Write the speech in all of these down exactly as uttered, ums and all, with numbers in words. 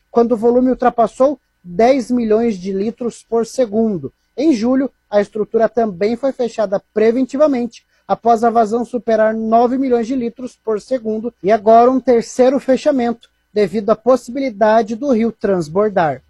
quando o volume ultrapassou dez milhões de litros por segundo. Em julho, a estrutura também foi fechada preventivamente, após a vazão superar nove milhões de litros por segundo, e agora um terceiro fechamento, devido à possibilidade do rio transbordar.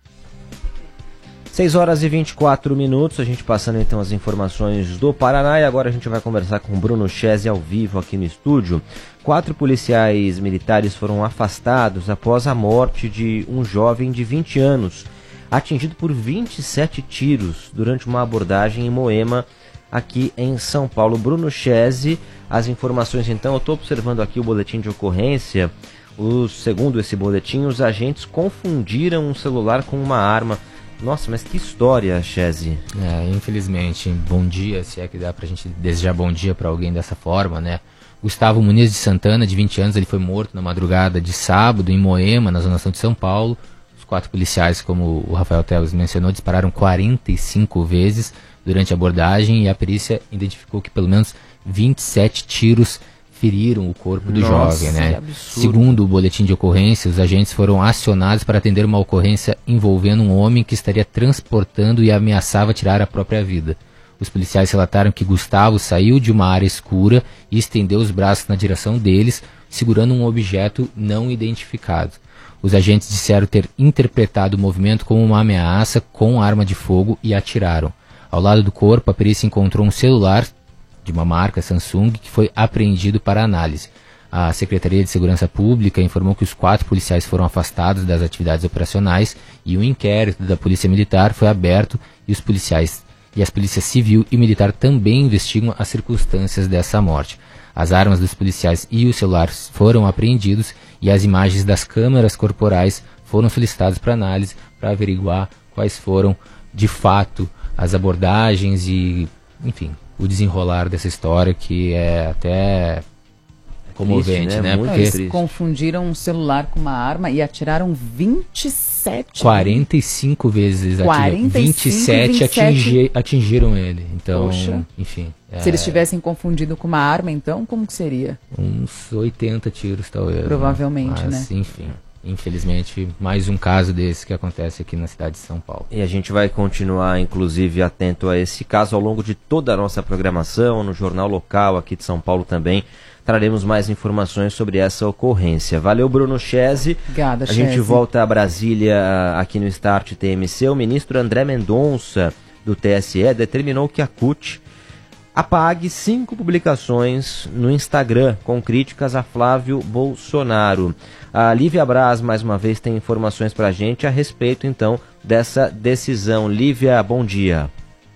seis horas e vinte e quatro minutos, a gente passando então as informações do Paraná, e agora a gente vai conversar com o Bruno Chese ao vivo aqui no estúdio. Quatro policiais militares foram afastados após a morte de um jovem de vinte anos, atingido por vinte e sete tiros durante uma abordagem em Moema, aqui em São Paulo. Bruno Chese, as informações então, eu estou observando aqui o boletim de ocorrência. O, segundo esse boletim, os agentes confundiram um celular com uma arma. Nossa, mas que história, Chese. É, infelizmente. Bom dia, se é que dá pra gente desejar bom dia pra alguém dessa forma, né? Gustavo Muniz de Santana, de vinte anos, ele foi morto na madrugada de sábado em Moema, na zona sul de São Paulo. Os quatro policiais, como o Rafael Teles mencionou, dispararam quarenta e cinco vezes durante a abordagem, e a perícia identificou que pelo menos vinte e sete tiros feriram o corpo do Nossa, jovem, né? que absurdo. Segundo o boletim de ocorrência, os agentes foram acionados para atender uma ocorrência envolvendo um homem que estaria transportando e ameaçava tirar a própria vida. Os policiais relataram que Gustavo saiu de uma área escura e estendeu os braços na direção deles, segurando um objeto não identificado. Os agentes disseram ter interpretado o movimento como uma ameaça com arma de fogo e atiraram. Ao lado do corpo, a perícia encontrou um celular de uma marca Samsung que foi apreendido para análise. A Secretaria de Segurança Pública informou que os quatro policiais foram afastados das atividades operacionais e um inquérito da Polícia Militar foi aberto, e os policiais e as polícias civil e militar também investigam as circunstâncias dessa morte. As armas dos policiais e os celulares foram apreendidos, e as imagens das câmeras corporais foram solicitadas para análise para averiguar quais foram de fato as abordagens e, enfim, o desenrolar dessa história, que é até comovente, Triste, né? né? Muito Porque triste. Confundiram um celular com uma arma e atiraram vinte e sete. quarenta e cinco vezes atiraram. quarenta e cinco, vinte e sete, vinte e sete atingi, atingiram ele. Então, Poxa. enfim. Se eles é, tivessem confundido com uma arma, então, como que seria? uns oitenta tiros, talvez. Provavelmente, né? Mas, né? enfim. Infelizmente, mais um caso desse que acontece aqui na cidade de São Paulo. E a gente vai continuar, inclusive, atento a esse caso ao longo de toda a nossa programação, no Jornal Local aqui de São Paulo também. Traremos mais informações sobre essa ocorrência. Valeu, Bruno Chese. Obrigada, A Chese. gente volta a Brasília aqui no Start T M C. O ministro André Mendonça, do T S E, determinou que a C U T apague cinco publicações no Instagram com críticas a Flávio Bolsonaro. A Lívia Braz, mais uma vez, tem informações para a gente a respeito, então, dessa decisão. Lívia, bom dia.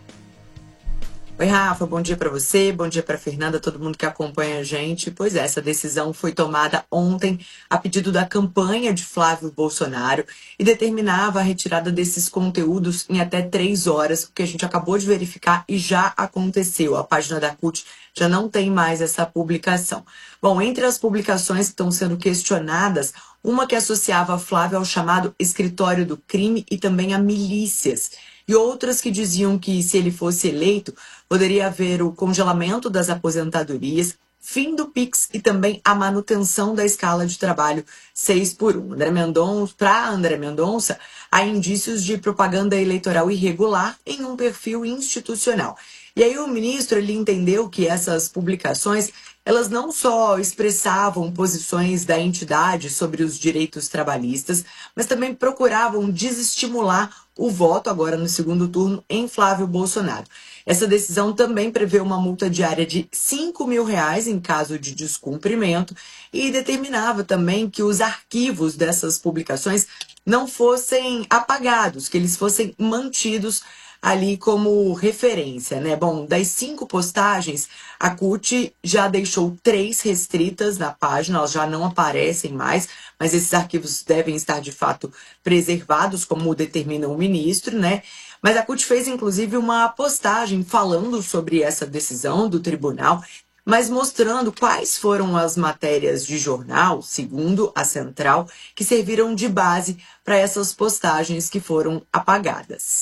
Oi, Rafa, bom dia para você, bom dia para Fernanda, todo mundo que acompanha a gente. Pois é, essa decisão foi tomada ontem a pedido da campanha de Flávio Bolsonaro e determinava a retirada desses conteúdos em até três horas, o que a gente acabou de verificar e já aconteceu. A página da C U T já não tem mais essa publicação. Bom, entre as publicações que estão sendo questionadas, uma que associava Flávio ao chamado escritório do crime e também a milícias, e outras que diziam que, se ele fosse eleito, poderia haver o congelamento das aposentadorias, fim do Pix e também a manutenção da escala de trabalho seis por um. André Mendonça, para André Mendonça, há indícios de propaganda eleitoral irregular em um perfil institucional. E aí o ministro ele entendeu que essas publicações elas não só expressavam posições da entidade sobre os direitos trabalhistas, mas também procuravam desestimular o voto agora no segundo turno em Flávio Bolsonaro. Essa decisão também prevê uma multa diária de cinco mil reais em caso de descumprimento e determinava também que os arquivos dessas publicações não fossem apagados, que eles fossem mantidos ali como referência, né? Bom, das cinco postagens, a C U T já deixou três restritas na página, elas já não aparecem mais, mas esses arquivos devem estar de fato preservados, como determina o ministro, né? Mas a C U T fez inclusive uma postagem falando sobre essa decisão do tribunal, mas mostrando quais foram as matérias de jornal, segundo a Central, que serviram de base para essas postagens que foram apagadas.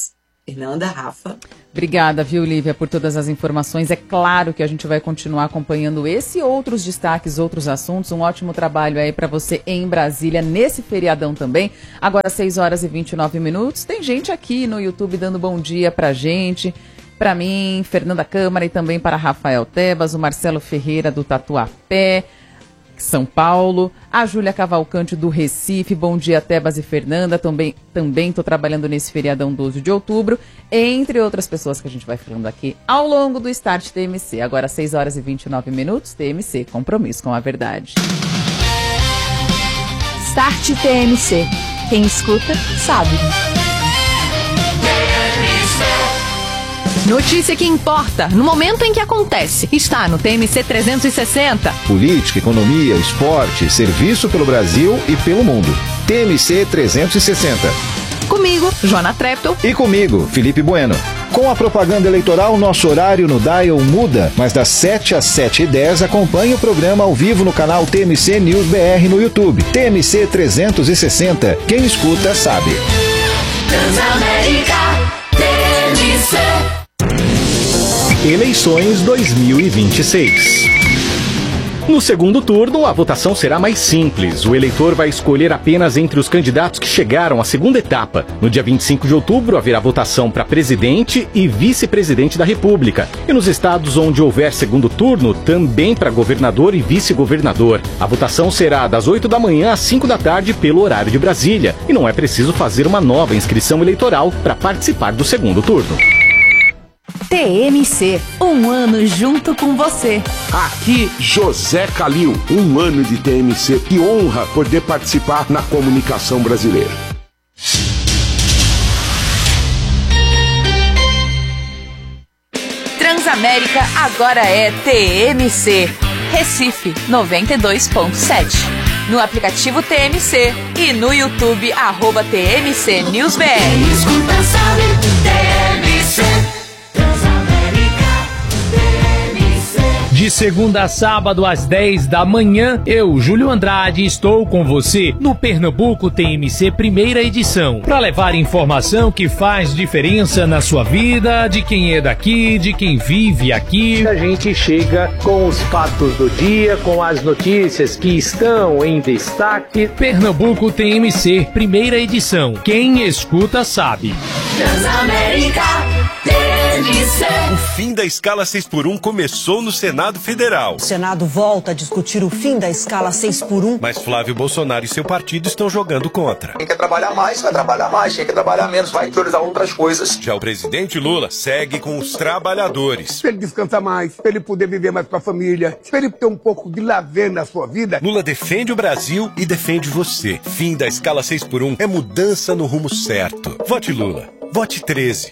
Fernanda, Rafa. Obrigada, viu, Lívia, por todas as informações. É claro que a gente vai continuar acompanhando esse e outros destaques, outros assuntos. Um ótimo trabalho aí para você em Brasília, nesse feriadão também. Agora, seis horas e vinte e nove minutos. Tem gente aqui no YouTube dando bom dia pra gente. Para mim, Fernanda Câmara, e também para Rafael Tebas, o Marcelo Ferreira do Tatuapé, São Paulo, a Júlia Cavalcante do Recife, bom dia Tebas e Fernanda, também também estou trabalhando nesse feriadão doze de outubro, entre outras pessoas que a gente vai falando aqui ao longo do Start T M C. Agora seis horas e vinte e nove minutos, T M C, compromisso com a verdade. Start T M C, quem escuta sabe. Notícia que importa, no momento em que acontece, está no T M C trezentos e sessenta. Política, economia, esporte, serviço pelo Brasil e pelo mundo. T M C trezentos e sessenta. Comigo, Joana Treptow. E comigo, Felipe Bueno. Com a propaganda eleitoral, nosso horário no Dial muda, mas das sete às sete e dez acompanhe o programa ao vivo no canal T M C News B R no YouTube. T M C trezentos e sessenta. Quem escuta sabe. Transamérica T M C. Eleições dois mil e vinte e seis. No segundo turno, a votação será mais simples. O eleitor vai escolher apenas entre os candidatos que chegaram à segunda etapa. No dia vinte e cinco de outubro, haverá votação para presidente e vice-presidente da República. E nos estados onde houver segundo turno, também para governador e vice-governador. A votação será das oito da manhã às cinco da tarde pelo horário de Brasília. E não é preciso fazer uma nova inscrição eleitoral para participar do segundo turno. T M C, um ano junto com você. Aqui, José Calil, um ano de T M C. Que honra poder participar na comunicação brasileira. Transamérica agora é T M C. Recife, noventa e dois ponto sete. No aplicativo T M C e no YouTube, arroba T M C News B R. Quem escuta sabe, T M C. De segunda a sábado às dez da manhã, eu, Júlio Andrade, estou com você no Pernambuco T M C primeira edição, para levar informação que faz diferença na sua vida, de quem é daqui, de quem vive aqui. A gente chega com os fatos do dia, com as notícias que estão em destaque. Pernambuco T M C primeira edição, quem escuta sabe. Transamérica T M C. O fim da escala seis por um começou no Senado Federal. O Senado volta a discutir o fim da escala seis por um. Mas Flávio Bolsonaro e seu partido estão jogando contra. Quem quer trabalhar mais, vai trabalhar mais. Quem quer trabalhar menos, vai priorizar outras coisas. Já o presidente Lula segue com os trabalhadores. Para ele descansar mais, para ele poder viver mais com a família, para ele ter um pouco de lazer na sua vida. Lula defende o Brasil e defende você. Fim da escala seis por um é mudança no rumo certo. Vote Lula. Vote treze.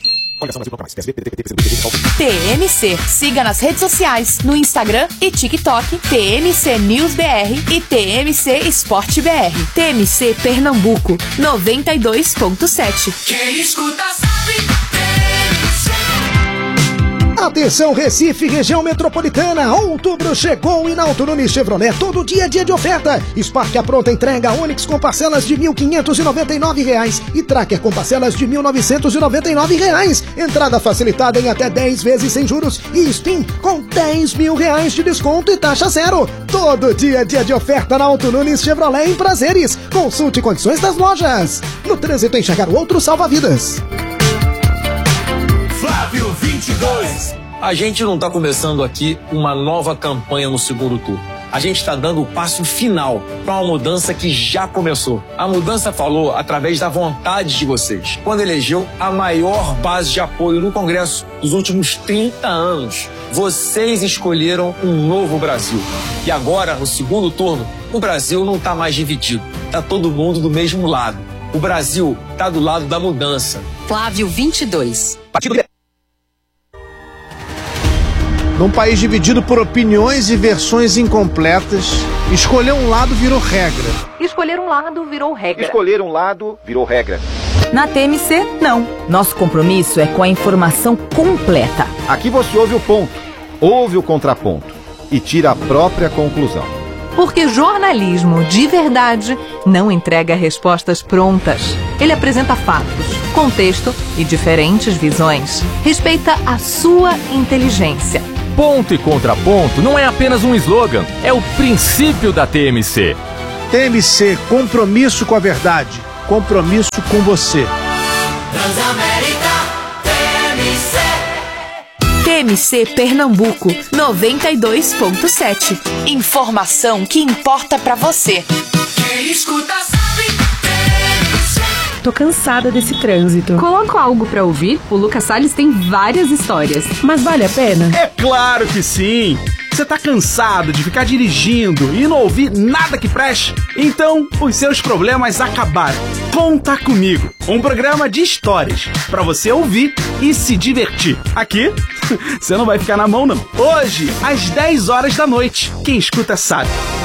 T M C. Siga nas redes sociais, no Instagram e TikTok, T M C News B R e T M C Esporte B R. T M C Pernambuco, noventa e dois ponto sete. Quem escuta sabe, T M C. Atenção Recife, região metropolitana, outubro chegou e na Auto Nunes Chevrolet todo dia é dia de oferta. Spark a pronta entrega, Onix com parcelas de mil quinhentos e noventa e nove reais e Tracker com parcelas de mil novecentos e noventa e nove reais. Entrada facilitada em até dez vezes sem juros e Spin com dez mil reais de desconto e taxa zero. Todo dia é dia de oferta na Auto Nunes Chevrolet em Prazeres. Consulte condições das lojas. No trânsito enxergar o outro salva vidas. Flávio vinte e dois. A gente não está começando aqui uma nova campanha no segundo turno. A gente está dando o passo final para uma mudança que já começou. A mudança falou através da vontade de vocês, quando elegeu a maior base de apoio no Congresso dos últimos trinta anos. Vocês escolheram um novo Brasil. E agora, no segundo turno, o Brasil não está mais dividido. Está todo mundo do mesmo lado. O Brasil está do lado da mudança. Flávio vinte e dois. Partido Num país dividido por opiniões e versões incompletas, escolher um lado virou regra. Escolher um lado virou regra. Escolher um lado virou regra. Na T M C, não. Nosso compromisso é com a informação completa. Aqui você ouve o ponto, ouve o contraponto e tira a própria conclusão. Porque jornalismo de verdade não entrega respostas prontas. Ele apresenta fatos, contexto e diferentes visões. Respeita a sua inteligência. Ponto e Contraponto não é apenas um slogan, é o princípio da T M C. T M C, compromisso com a verdade, compromisso com você. Transamérica T M C. T M C Pernambuco noventa e dois ponto sete. Informação que importa pra você. Quem escuta sabe, T M C. Tô cansada desse trânsito. Coloco algo pra ouvir? O Lucas Salles tem várias histórias. Mas vale a pena? É claro que sim! Você tá cansado de ficar dirigindo e não ouvir nada que preste? Então, os seus problemas acabaram. Conta Comigo, um programa de histórias pra você ouvir e se divertir. Aqui, você não vai ficar na mão, não. Hoje, às dez horas da noite. Quem escuta sabe.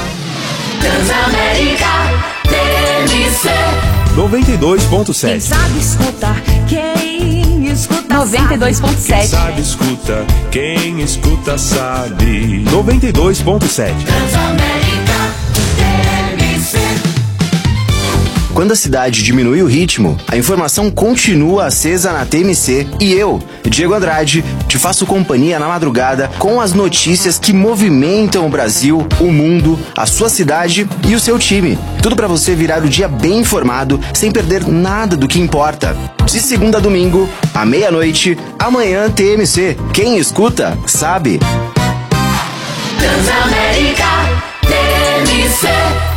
Transamérica T M C. noventa e dois ponto sete. Quem sabe escutar, quem escuta noventa e dois ponto sete. Quem sabe escuta, quem escuta sabe. noventa e dois ponto sete. Transamérica T M C. Quando a cidade diminui o ritmo, a informação continua acesa na T M C e eu, Diego Andrade, te faço companhia na madrugada com as notícias que movimentam o Brasil, o mundo, a sua cidade e o seu time. Tudo para você virar o dia bem informado, sem perder nada do que importa. De segunda a domingo, à meia-noite, amanhã T M C. Quem escuta, sabe. Transamérica T M C.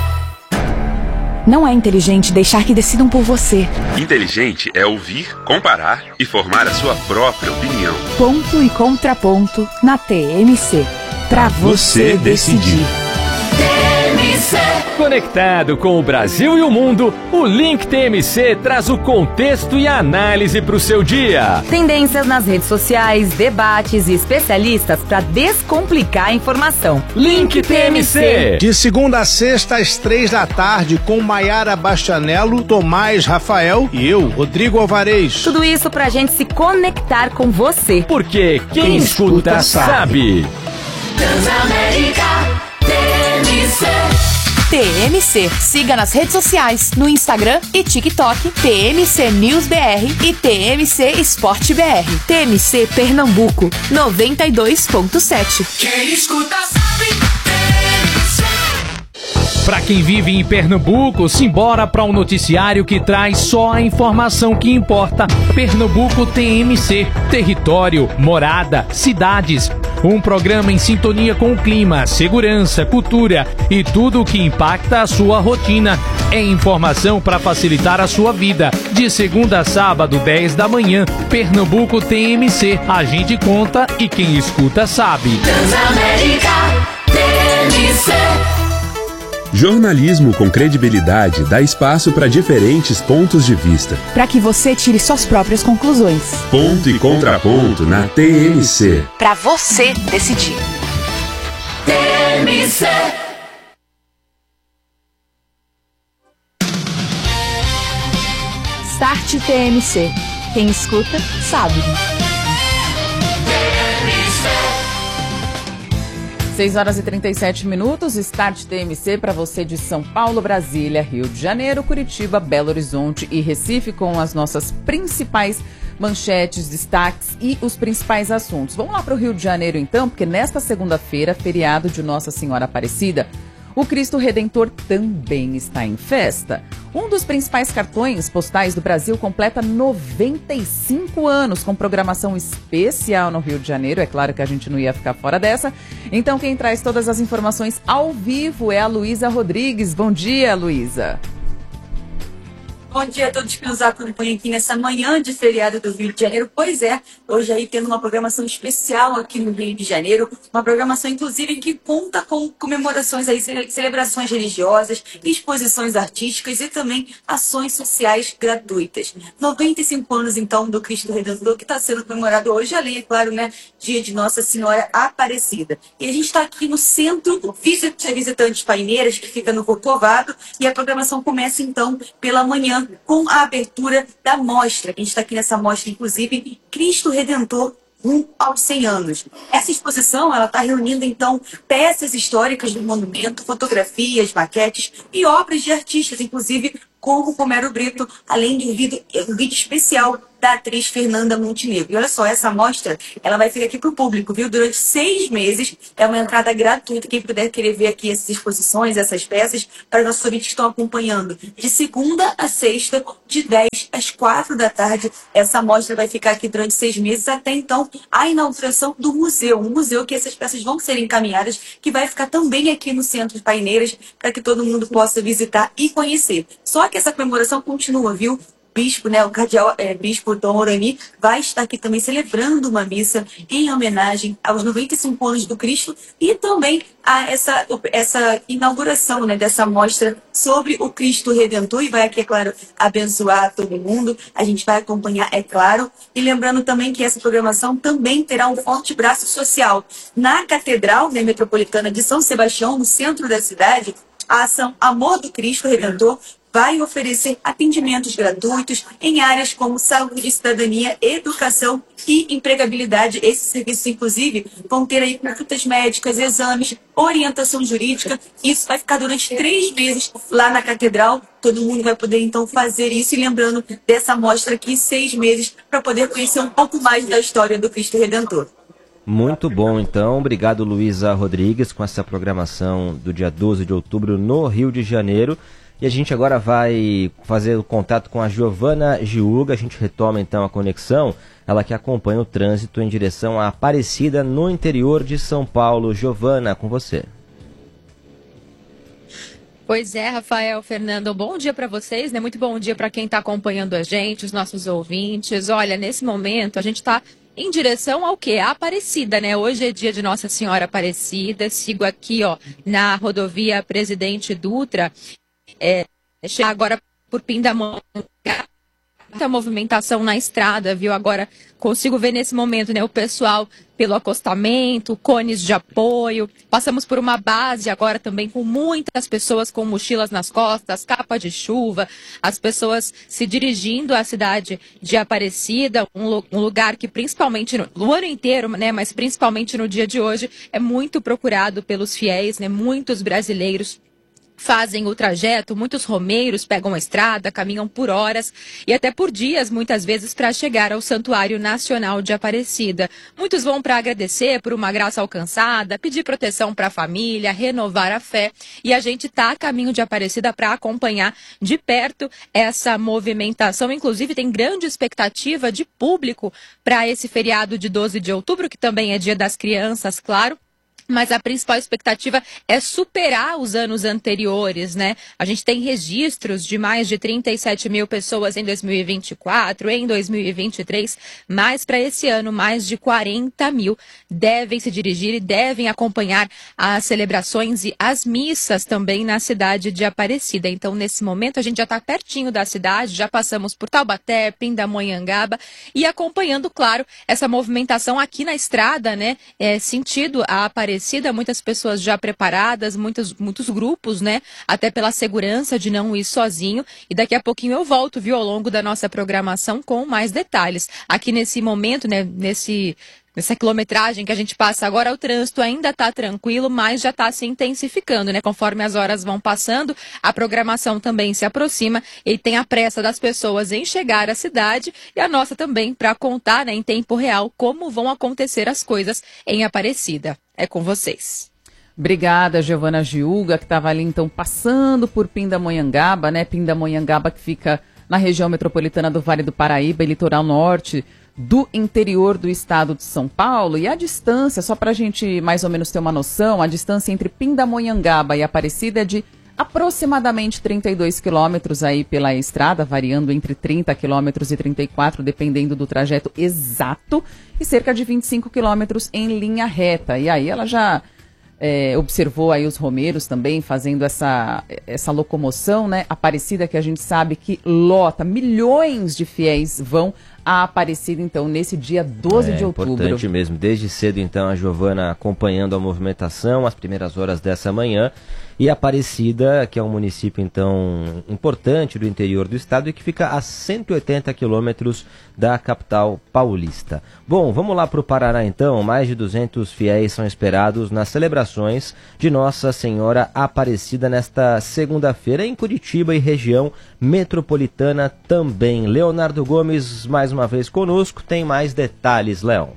Não é inteligente deixar que decidam por você. Inteligente é ouvir, comparar e formar a sua própria opinião. Ponto e Contraponto na T M C. Pra você decidir. T M C. Conectado com o Brasil e o mundo, o Link T M C traz o contexto e a análise para o seu dia. Tendências nas redes sociais, debates e especialistas para descomplicar a informação. Link T M C. De segunda a sexta, às três da tarde, com Maiara Bastianello, Tomás Rafael e eu, Rodrigo Alvarez. Tudo isso pra gente se conectar com você. Porque quem, quem escuta, escuta sabe. Transamérica T M C. T M C. Siga nas redes sociais, no Instagram e TikTok, T M C News B R e T M C Esporte B R. T M C Pernambuco, noventa e dois ponto sete. Quem escuta sabe, T M C. Para quem vive em Pernambuco, simbora para um noticiário que traz só a informação que importa. Pernambuco T M C, território, morada, cidades. Um programa em sintonia com o clima, segurança, cultura e tudo o que impacta a sua rotina. É informação para facilitar a sua vida. De segunda a sábado, dez da manhã, Pernambuco T M C. A gente conta e quem escuta sabe. Transamérica T M C. Jornalismo com credibilidade dá espaço para diferentes pontos de vista. Para que você tire suas próprias conclusões. Ponto e Contraponto na T M C. Para você decidir. T M C. Start T M C. Quem escuta, sabe. seis horas e trinta e sete minutos, Start T M C para você de São Paulo, Brasília, Rio de Janeiro, Curitiba, Belo Horizonte e Recife com as nossas principais manchetes, destaques e os principais assuntos. Vamos lá para o Rio de Janeiro então, porque nesta segunda-feira, feriado de Nossa Senhora Aparecida, o Cristo Redentor também está em festa. Um dos principais cartões postais do Brasil completa noventa e cinco anos, com programação especial no Rio de Janeiro. É claro que a gente não ia ficar fora dessa. Então quem traz todas as informações ao vivo é a Luísa Rodrigues. Bom dia, Luísa. Bom dia a todos que nos acompanham aqui nessa manhã de feriado do Rio de Janeiro. Pois é, hoje aí tendo uma programação especial aqui no Rio de Janeiro, uma programação inclusive que conta com comemorações aí, celebrações religiosas, exposições artísticas e também ações sociais gratuitas. noventa e cinco anos então do Cristo Redentor que está sendo comemorado hoje, além, é claro, né, dia de Nossa Senhora Aparecida. E a gente está aqui no Centro Visitantes Paineiras, que fica no Corcovado, e a programação começa então pela manhã, com a abertura da mostra. A gente está aqui nessa mostra, inclusive, Cristo Redentor rumo aos cem anos. Essa exposição ela está reunindo, então, peças históricas do monumento, fotografias, maquetes e obras de artistas, inclusive como Romero Brito, além de um vídeo, um vídeo especial da atriz Fernanda Montenegro. E olha só, essa mostra, ela vai ficar aqui para o público, viu? Durante seis meses, é uma entrada gratuita. Quem puder querer ver aqui essas exposições, essas peças, para os nossos ouvintes que estão acompanhando. De segunda a sexta, de dez às quatro da tarde, essa mostra vai ficar aqui durante seis meses, até então a inauguração do museu. Um museu que essas peças vão ser encaminhadas, que vai ficar também aqui no Centro de Paineiras, para que todo mundo possa visitar e conhecer. Só que essa comemoração continua, viu? Bispo, né, o cardeal é, Bispo Dom Orani vai estar aqui também celebrando uma missa em homenagem aos noventa e cinco anos do Cristo e também a essa, essa inauguração, né, dessa mostra sobre o Cristo Redentor, e vai aqui, é claro, abençoar todo mundo. A gente vai acompanhar, é claro, e lembrando também que essa programação também terá um forte braço social. Na Catedral, né, Metropolitana de São Sebastião, no centro da cidade, a ação Amor do Cristo Redentor vai oferecer atendimentos gratuitos em áreas como saúde, cidadania, educação e empregabilidade. Esses serviços, inclusive, vão ter aí consultas médicas, exames, orientação jurídica. Isso vai ficar durante três meses lá na Catedral. Todo mundo vai poder, então, fazer isso. E lembrando dessa mostra aqui, seis meses, para poder conhecer um pouco mais da história do Cristo Redentor. Muito bom, então. Obrigado, Luísa Rodrigues, com essa programação do dia doze de outubro no Rio de Janeiro. E a gente agora vai fazer o contato com a Giovana Giuga. A gente retoma então a conexão, ela que acompanha o trânsito em direção à Aparecida, no interior de São Paulo. Giovana, com você. Pois é, Rafael, Fernando, bom dia para vocês, né? Muito bom dia para quem está acompanhando a gente, os nossos ouvintes. Olha, nesse momento a gente está em direção ao quê? A Aparecida, né? Hoje é dia de Nossa Senhora Aparecida. Sigo aqui, ó, na rodovia Presidente Dutra. É, chegar agora por Pindamonhangaba, muita movimentação na estrada, viu? Agora consigo ver nesse momento, né, o pessoal pelo acostamento, cones de apoio. Passamos por uma base agora também com muitas pessoas com mochilas nas costas, capa de chuva, as pessoas se dirigindo à cidade de Aparecida, um, um lugar que principalmente no, no ano inteiro, né, mas principalmente no dia de hoje, é muito procurado pelos fiéis, né? Muitos brasileiros fazem o trajeto, muitos romeiros pegam a estrada, caminham por horas e até por dias, muitas vezes, para chegar ao Santuário Nacional de Aparecida. Muitos vão para agradecer por uma graça alcançada, pedir proteção para a família, renovar a fé, e a gente está a caminho de Aparecida para acompanhar de perto essa movimentação. Inclusive, tem grande expectativa de público para esse feriado de doze de outubro, que também é Dia das Crianças, claro. Mas a principal expectativa é superar os anos anteriores, né? A gente tem registros de mais de trinta e sete mil pessoas em dois mil e vinte e quatro, em dois mil e vinte e três, mas para esse ano mais de quarenta mil devem se dirigir e devem acompanhar as celebrações e as missas também na cidade de Aparecida. Então, nesse momento, a gente já está pertinho da cidade, já passamos por Taubaté, Pindamonhangaba e acompanhando, claro, essa movimentação aqui na estrada, né? É, sentido a Aparecida. Muitas pessoas já preparadas, muitos, muitos grupos, né? Até pela segurança de não ir sozinho. E daqui a pouquinho eu volto, viu, ao longo da nossa programação com mais detalhes. Aqui nesse momento, né? Nesse... Nessa quilometragem que a gente passa agora, o trânsito ainda está tranquilo, mas já está se intensificando, né? Conforme as horas vão passando, a programação também se aproxima e tem a pressa das pessoas em chegar à cidade e a nossa também para contar, né, em tempo real como vão acontecer as coisas em Aparecida. É com vocês. Obrigada, Giovana Giuga, que estava ali então passando por Pindamonhangaba, né? Pindamonhangaba que fica na região metropolitana do Vale do Paraíba e litoral norte do interior do estado de São Paulo. E a distância, só para a gente mais ou menos ter uma noção, a distância entre Pindamonhangaba e Aparecida é de aproximadamente trinta e dois quilômetros aí pela estrada, variando entre trinta quilômetros e trinta e quatro, dependendo do trajeto exato, e cerca de vinte e cinco quilômetros em linha reta. E aí ela já é, observou aí os romeiros também fazendo essa, essa locomoção, né? Aparecida, que a gente sabe que lota, milhões de fiéis vão a Aparecida, então, nesse dia doze é, de outubro. Importante mesmo. Desde cedo, então, a Giovana acompanhando a movimentação, as primeiras horas dessa manhã. E Aparecida, que é um município, então, importante do interior do estado e que fica a cento e oitenta quilômetros da capital paulista. Bom, vamos lá para o Paraná, então. Mais de duzentos fiéis são esperados nas celebrações de Nossa Senhora Aparecida nesta segunda-feira em Curitiba e região metropolitana também. Leonardo Gomes, mais uma vez conosco, tem mais detalhes, Léo.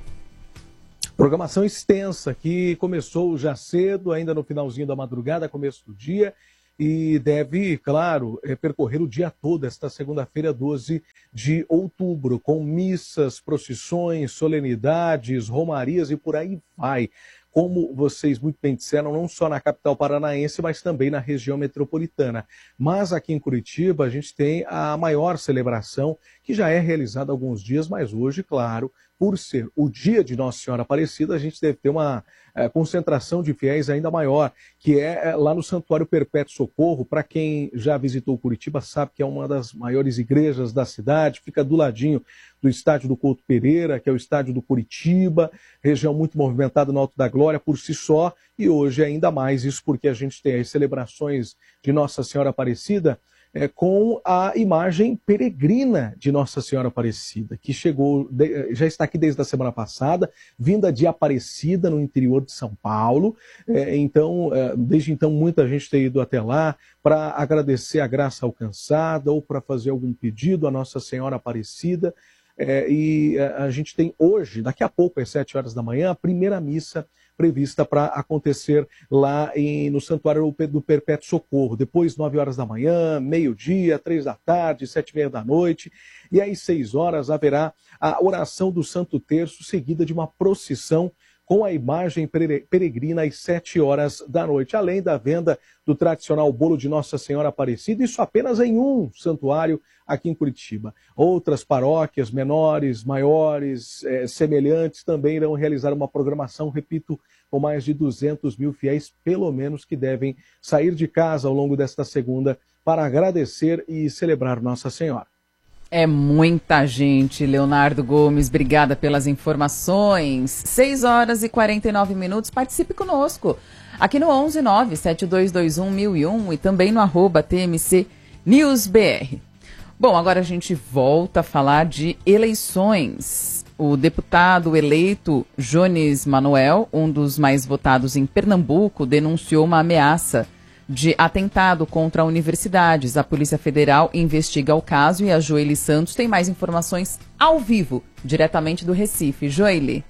Programação extensa que começou já cedo, ainda no finalzinho da madrugada, começo do dia, e deve, claro, é, percorrer o dia todo, esta segunda-feira, doze de outubro, com missas, procissões, solenidades, romarias e por aí vai. Como vocês muito bem disseram, não só na capital paranaense, mas também na região metropolitana. Mas aqui em Curitiba a gente tem a maior celebração, que já é realizada há alguns dias, mas hoje, claro, por ser o dia de Nossa Senhora Aparecida, a gente deve ter uma é, concentração de fiéis ainda maior, que é, é lá no Santuário Perpétuo Socorro. Para quem já visitou Curitiba, sabe que é uma das maiores igrejas da cidade, fica do ladinho do estádio do Couto Pereira, que é o estádio do Curitiba, região muito movimentada no Alto da Glória por si só, e hoje ainda mais isso porque a gente tem as celebrações de Nossa Senhora Aparecida, É, com a imagem peregrina de Nossa Senhora Aparecida, que chegou, de, já está aqui desde a semana passada, vinda de Aparecida, no interior de São Paulo. É, então, é, desde então, muita gente tem ido até lá para agradecer a graça alcançada ou para fazer algum pedido à Nossa Senhora Aparecida. É, e a gente tem hoje, daqui a pouco, às sete horas da manhã, a primeira missa prevista para acontecer lá em, no Santuário do Perpétuo Socorro. Depois, nove horas da manhã, meio-dia, três da tarde, sete e meia da noite. E às seis horas haverá a oração do Santo Terço, seguida de uma procissão com a imagem peregrina às sete horas da noite. Além da venda do tradicional bolo de Nossa Senhora Aparecida, isso apenas em um santuário aqui em Curitiba. Outras paróquias menores, maiores, eh, semelhantes, também irão realizar uma programação, repito, com mais de duzentos mil fiéis, pelo menos, que devem sair de casa ao longo desta segunda para agradecer e celebrar Nossa Senhora. É muita gente, Leonardo Gomes, obrigada pelas informações. seis horas e quarenta e nove minutos, participe conosco. Aqui no onze nove sete dois dois um mil e um e também no arroba T M C News B R. Bom, agora a gente volta a falar de eleições. O deputado eleito Jones Manuel, um dos mais votados em Pernambuco, denunciou uma ameaça de atentado contra universidades. A Polícia Federal investiga o caso e a Joeli Santos tem mais informações ao vivo, diretamente do Recife. Joeli.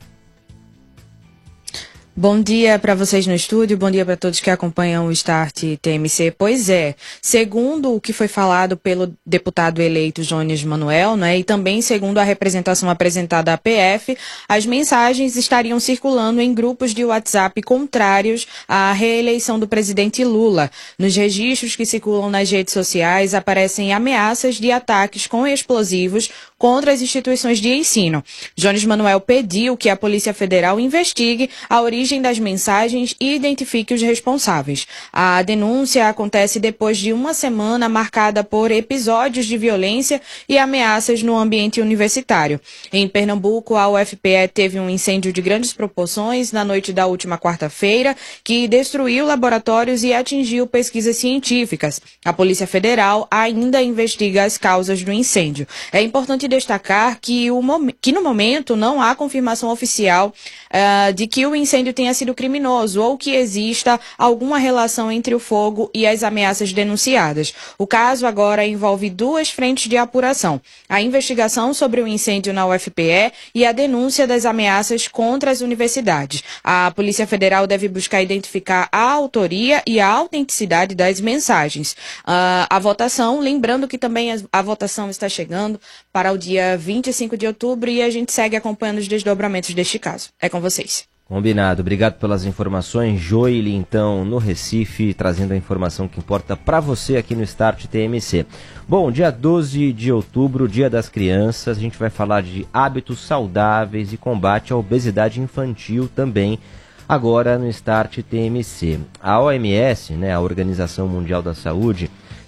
Bom dia para vocês no estúdio, bom dia para todos que acompanham o Start T M C. Pois é, segundo o que foi falado pelo deputado eleito Jones Manuel, né, e também segundo a representação apresentada à P F, as mensagens estariam circulando em grupos de WhatsApp contrários à reeleição do presidente Lula. Nos registros que circulam nas redes sociais aparecem ameaças de ataques com explosivos contra as instituições de ensino. Jones Manuel pediu que a Polícia Federal investigue a origem das mensagens e identifique os responsáveis. A denúncia acontece depois de uma semana marcada por episódios de violência e ameaças no ambiente universitário. Em Pernambuco, a U F P E teve um incêndio de grandes proporções na noite da última quarta-feira, que destruiu laboratórios e atingiu pesquisas científicas. A Polícia Federal ainda investiga as causas do incêndio. É importante destacar que, o mom- que no momento não há confirmação oficial uh, de que o incêndio tenha sido criminoso ou que exista alguma relação entre o fogo e as ameaças denunciadas. O caso agora envolve duas frentes de apuração: a investigação sobre o incêndio na U F P E e a denúncia das ameaças contra as universidades. A Polícia Federal deve buscar identificar a autoria e a autenticidade das mensagens. Uh, a votação, lembrando que também a, a votação está chegando para o dia vinte e cinco de outubro e a gente segue acompanhando os desdobramentos deste caso. É com vocês. Combinado. Obrigado pelas informações. Joeli, então, no Recife, trazendo a informação que importa para você aqui no Start T M C. Bom, dia doze de outubro, Dia das Crianças, a gente vai falar de hábitos saudáveis e combate à obesidade infantil também, agora no Start T M C. A O M S, né, a Organização Mundial da Saúde,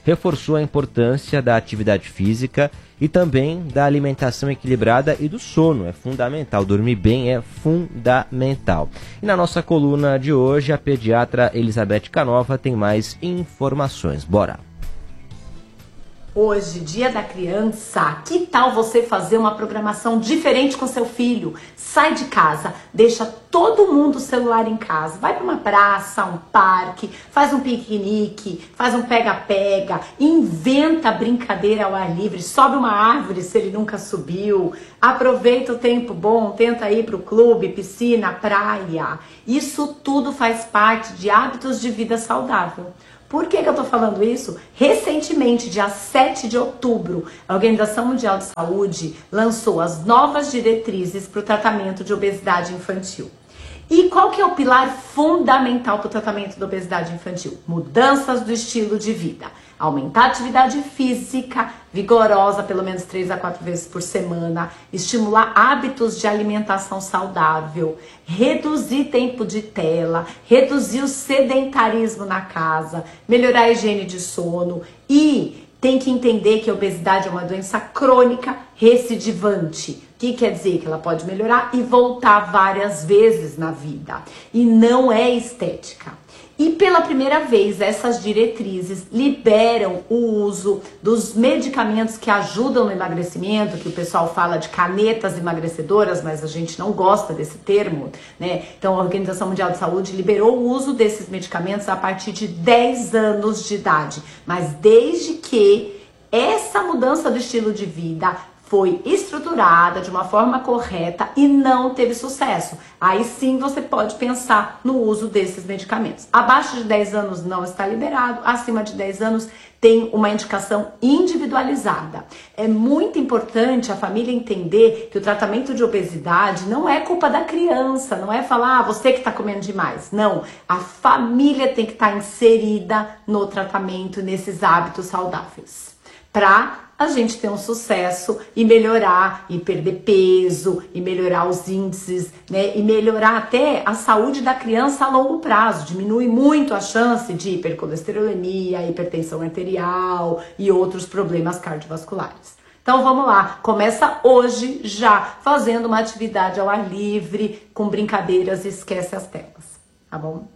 reforçou a importância da atividade física e também da alimentação equilibrada e do sono. É fundamental, dormir bem é fundamental. E na nossa coluna de hoje, a pediatra Elizabeth Canova tem mais informações. Bora! Hoje, Dia da Criança, que tal você fazer uma programação diferente com seu filho? Sai de casa, deixa todo mundo o celular em casa, vai para uma praça, um parque, faz um piquenique, faz um pega-pega, inventa brincadeira ao ar livre, sobe uma árvore se ele nunca subiu, aproveita o tempo bom, tenta ir para o clube, piscina, praia. Isso tudo faz parte de hábitos de vida saudável. Por que que eu estou falando isso? Recentemente, dia sete de outubro, a Organização Mundial de Saúde lançou as novas diretrizes para o tratamento de obesidade infantil. E qual que é o pilar fundamental para o tratamento da obesidade infantil? Mudanças do estilo de vida. Aumentar a atividade física vigorosa, pelo menos três a quatro vezes por semana, estimular hábitos de alimentação saudável, reduzir tempo de tela, reduzir o sedentarismo na casa, melhorar a higiene de sono e tem que entender que a obesidade é uma doença crônica recidivante. O que quer dizer? Que ela pode melhorar e voltar várias vezes na vida. E não é estética. E pela primeira vez, essas diretrizes liberam o uso dos medicamentos que ajudam no emagrecimento, que o pessoal fala de canetas emagrecedoras, mas a gente não gosta desse termo, né? Então a Organização Mundial de Saúde liberou o uso desses medicamentos a partir de dez anos de idade. Mas desde que essa mudança do estilo de vida foi estruturada de uma forma correta e não teve sucesso, aí sim você pode pensar no uso desses medicamentos. Abaixo de dez anos não está liberado, acima de dez anos tem uma indicação individualizada. É muito importante a família entender que o tratamento de obesidade não é culpa da criança, não é falar, ah, você que está comendo demais. Não, a família tem que estar inserida no tratamento, nesses hábitos saudáveis, para a gente ter um sucesso e melhorar, e perder peso, e melhorar os índices, né? E melhorar até a saúde da criança a longo prazo. Diminui muito a chance de hipercolesterolemia, hipertensão arterial e outros problemas cardiovasculares. Então vamos lá, começa hoje já fazendo uma atividade ao ar livre, com brincadeiras e esquece as telas, tá bom?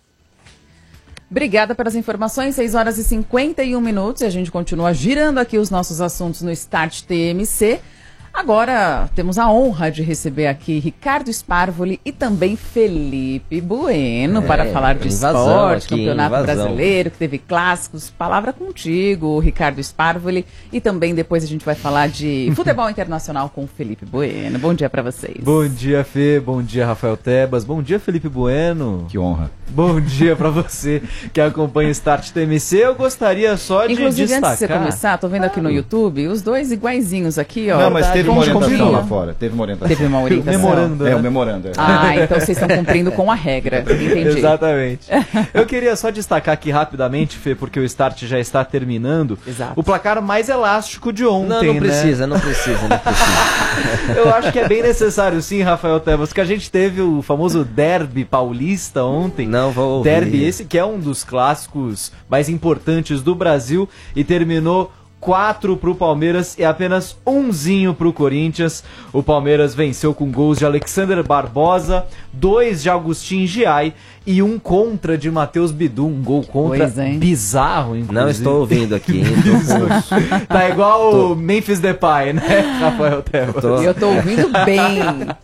Obrigada pelas informações, seis horas e cinquenta e um minutos, e a gente continua girando aqui os nossos assuntos no Start T M C. Agora temos a honra de receber aqui Ricardo Sparvoli e também Felipe Bueno é, para falar de esporte, aqui, Campeonato invasão. Brasileiro, que teve clássicos. Palavra contigo, Ricardo Sparvoli, e também depois a gente vai falar de futebol internacional com o Felipe Bueno. Bom dia para vocês. Bom dia, Fê. Bom dia, Rafael Tebas. Bom dia, Felipe Bueno. Que honra. Bom dia para você que acompanha o Start T M C. Eu gostaria só de Inclusive, destacar... antes de você começar, tô vendo aqui no YouTube, os dois iguaizinhos aqui, ó. Não, mas teve uma orientação combina. lá fora. Teve uma orientação. Teve uma orientação. O memorando, É, né? o memorando. É. Ah, então vocês estão cumprindo com a regra. Entendi. Exatamente. Eu queria só destacar aqui rapidamente, Fê, porque o Start já está terminando. Exato. O placar mais elástico de ontem, Não, não né? precisa, não precisa, não precisa. Eu acho que é bem necessário sim, Rafael Tebas, que a gente teve o famoso derby paulista ontem. Não vou ouvir. Derby esse que é um dos clássicos mais importantes do Brasil e terminou quatro pro Palmeiras e apenas umzinho pro Corinthians. O Palmeiras venceu com gols de Alexander Barbosa, dois de Agustin Giai e um contra de Matheus Bidu, um gol contra Pois, hein? bizarro, inclusive. Não estou ouvindo aqui, hein? Tô com- Tá igual Tô. o Memphis Depay, né, Rafael Tebas? Tô. Eu tô ouvindo bem.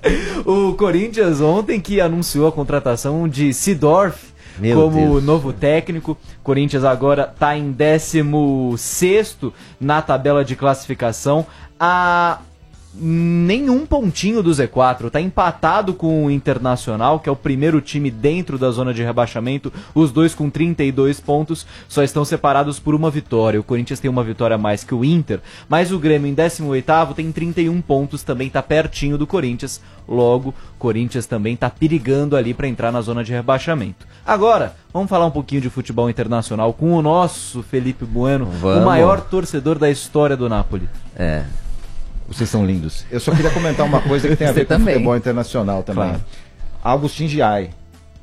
O Corinthians ontem que anunciou a contratação de Seedorf Meu como Deus. novo técnico. Corinthians agora está em décimo sexto na tabela de classificação, a nenhum pontinho do Z quatro, tá empatado com o Internacional, que é o primeiro time dentro da zona de rebaixamento, os dois com trinta e dois pontos, só estão separados por uma vitória. O Corinthians tem uma vitória a mais que o Inter, mas o Grêmio em décimo oitavo tem trinta e um pontos, também tá pertinho do Corinthians, logo, Corinthians também tá perigando ali para entrar na zona de rebaixamento. Agora, vamos falar um pouquinho de futebol internacional com o nosso Felipe Bueno, Vamos. o maior torcedor da história do Napoli. É. Vocês são lindos. Eu só queria comentar uma coisa que tem a Você ver com também. futebol internacional também. Claro. Agustin Giai.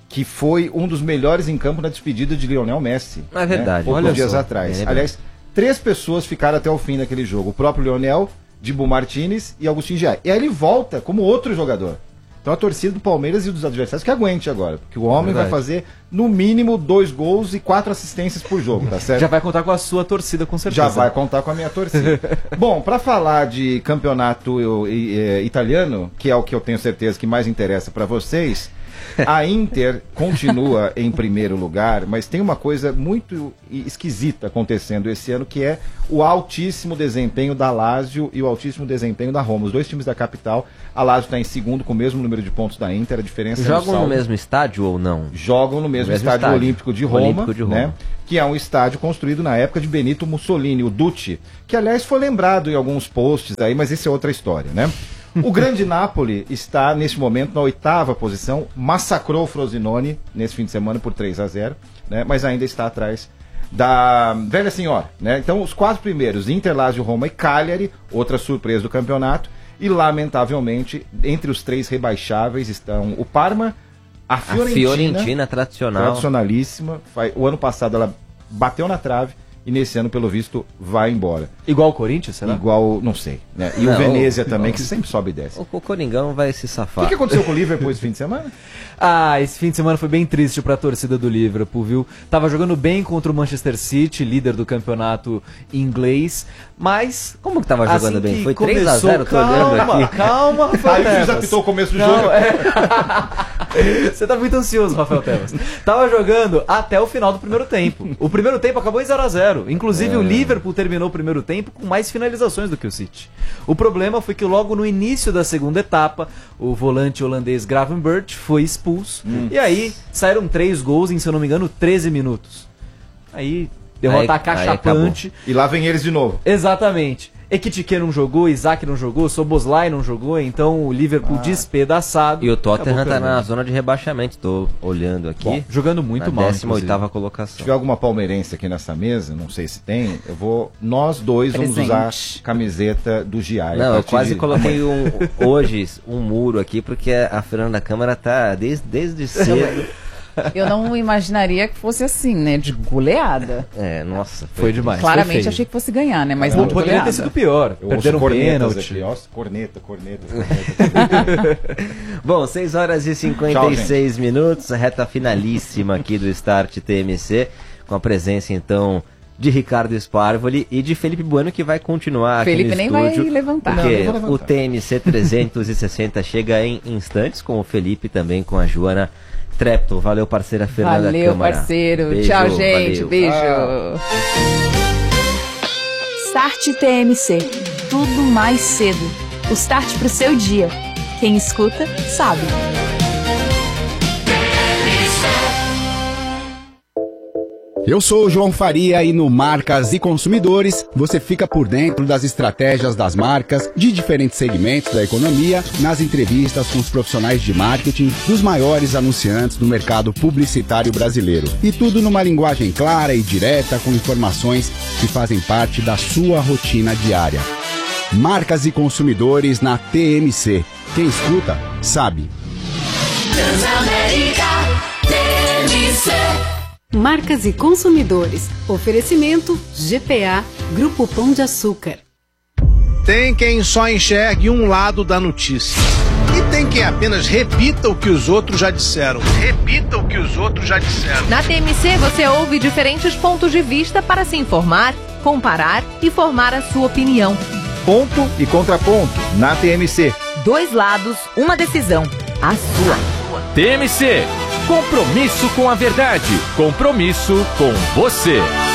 que foi um dos melhores em campo na despedida de Lionel Messi. É verdade. Né? Poucos Olha dias só. atrás. É Aliás, três pessoas ficaram até o fim daquele jogo. O próprio Lionel, Dibu Martinez e Agustin Giai. E aí ele volta como outro jogador. Então a torcida do Palmeiras e dos adversários que aguente agora. Porque o homem Verdade. vai fazer, no mínimo, dois gols e quatro assistências por jogo, tá certo? Já vai contar com a sua torcida, com certeza. Já vai contar com a minha torcida. Bom, para falar de campeonato eu, eh, italiano, que é o que eu tenho certeza que mais interessa para vocês, a Inter continua em primeiro lugar, mas tem uma coisa muito esquisita acontecendo esse ano, que é o altíssimo desempenho da Lazio e o altíssimo desempenho da Roma. Os dois times da capital. A Lazio está em segundo com o mesmo número de pontos da Inter, a diferença é Jogam no, no mesmo estádio ou não? Jogam no mesmo, No mesmo estádio, estádio. Olímpico de Roma, Olímpico de Roma. né? Que é um estádio construído na época de Benito Mussolini, o Duce, que aliás foi lembrado em alguns posts aí, mas isso é outra história, né? O grande Napoli está, neste momento, na oitava posição, massacrou o Frosinone nesse fim de semana por três a zero, né? Mas ainda está atrás da velha senhora, né? Então, os quatro primeiros, Inter, Lazio, Roma e Cagliari, outra surpresa do campeonato, e lamentavelmente, entre os três rebaixáveis estão o Parma, a Fiorentina, A Fiorentina tradicional. tradicionalíssima, Vai- o ano passado ela bateu na trave, e nesse ano, pelo visto, vai embora. Igual o Corinthians, será? Igual, não sei. Né? E Não, o Venezia o- também, o- que sempre sobe e desce. O, o Coringão vai se O safar. que, que aconteceu com o Liverpool esse fim de semana? Ah, esse fim de semana foi bem triste pra torcida do Liverpool, viu? Tava jogando bem contra o Manchester City, líder do campeonato inglês, mas... Como que tava jogando assim bem? que Foi três a zero, começou- tô olhando calma, aqui. Calma, Rafael Aí o juiz Tebas. apitou o começo do Não, jogo. é. Você tá muito ansioso, Rafael Tebas. Tava jogando até o final do primeiro tempo. O primeiro tempo acabou em zero a zero. Inclusive É. o Liverpool terminou o primeiro tempo com mais finalizações do que o City. O problema foi que logo no início da segunda etapa, o volante holandês Gravenberch foi expulso. Hum. E aí saíram três gols em, se eu não me engano, treze minutos. Aí derrota Aí- cachapante. E lá vem eles de novo. Exatamente. Ekitike não jogou, Isaac não jogou, Soboslai não jogou, então o Liverpool despedaçado. E o Tottenham acabou tá na perdendo. zona de rebaixamento, tô olhando aqui. Bom, jogando muito na mal, décima oitava Se colocação. tiver alguma palmeirense aqui nessa mesa, não sei se tem, eu vou. Nós dois vamos Presente. usar camiseta do Giai. Não, a eu partir quase de coloquei amanhã. um, hoje um muro aqui, porque a Fernanda Câmara tá desde, desde cedo. Eu não imaginaria que fosse assim, né? De goleada. É, nossa. Foi demais. Claramente foi feio. achei que fosse ganhar, né? Mas Pô, não de poderia goleada. ter sido pior. Eu Perderam ouço cornetas pênalti. aqui, ó. Corneta, corneta, corneta. Bom, seis horas e cinquenta e seis minutos, a reta finalíssima aqui do Start T M C, com a presença então de Ricardo Sparvoli e de Felipe Bueno, que vai continuar Felipe aqui no nem vai estúdio. levantar. Porque Não, não vou levantar. o T M C trezentos e sessenta chega em instantes com o Felipe, também com a Joana Trepton. Valeu, parceira Fernanda Valeu, Câmara. parceiro. Beijo, Tchau, gente. valeu. Beijo. Ah. Start T M C. Tudo mais cedo. O start pro seu dia. Quem escuta, sabe. Eu sou o João Faria e no Marcas e Consumidores você fica por dentro das estratégias das marcas de diferentes segmentos da economia, nas entrevistas com os profissionais de marketing dos maiores anunciantes do mercado publicitário brasileiro. E tudo numa linguagem clara e direta com informações que fazem parte da sua rotina diária. Marcas e Consumidores na T M C. Quem escuta, sabe. Transamérica T M C. Marcas e Consumidores. Oferecimento G P A, Grupo Pão de Açúcar. Tem quem só enxergue um lado da notícia. E tem quem apenas repita o que os outros já disseram. Repita o que os outros já disseram. Na T M C você ouve diferentes pontos de vista para se informar, comparar e formar a sua opinião. Ponto e contraponto na T M C. Dois lados, uma decisão. A sua. T M C. Compromisso com a verdade. Compromisso com você.